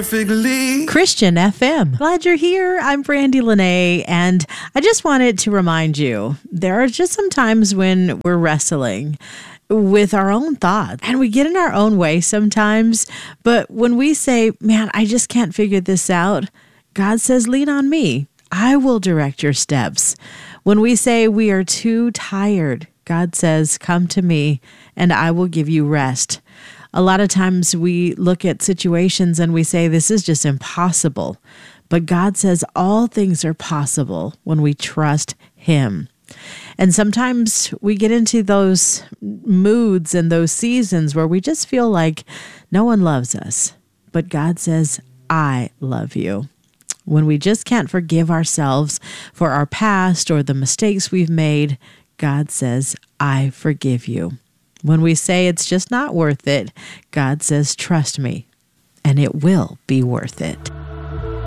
perfectly. Christian FM. Glad you're here. I'm Brandy Lene, and I just wanted to remind you, there are just some times when we're wrestling with our own thoughts and we get in our own way sometimes. But when we say, man, I just can't figure this out, God says, lean on me. I will direct your steps. When we say we are too tired, God says, come to me and I will give you rest. A lot of times we look at situations and we say, this is just impossible. But God says all things are possible when we trust Him. And sometimes we get into those moods and those seasons where we just feel like no one loves us. But God says, I love you. When we just can't forgive ourselves for our past or the mistakes we've made, God says, I forgive you. When we say it's just not worth it, God says, trust me, and it will be worth it.